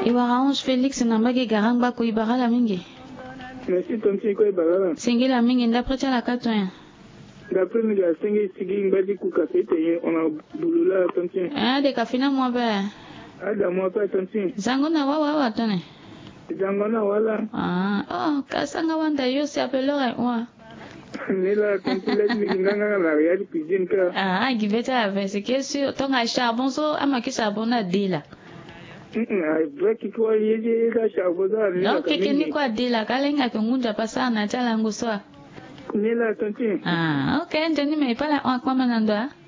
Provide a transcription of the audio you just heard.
Iwara Ange Félix Nambagi Garamba ko ibara la mingi. Merci tonton ko ibara. Sengi la mingi d'après la katouin. D'après nous la sengi sigi ngadi ku café te on a bulula tonton. Ah de kafina moi ba. Ah da moi pas tonton. Zango na wa tone. Zango na wala. Ah oh kasanga wanda yo si appelera wa. Nela tonton let mi nganga la ya cuisine ka. Ah giveta avec c'est que sûr ton a charbon so amaki charbon na dila. Vrai qu'il faut y aller la charbon là. Non keke ni kwa dila kalenga kungunja pasana chala nguswa. Nela tonton. Ah ok njani me pala kwa manando.